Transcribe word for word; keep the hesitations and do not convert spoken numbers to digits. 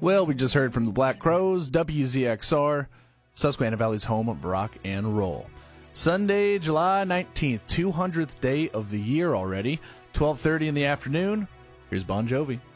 Well, we just heard from the Black Crowes, W Z X R, Susquehanna Valley's home of rock and roll. Sunday, July nineteenth, two hundredth day of the year already, twelve thirty in the afternoon. Here's Bon Jovi.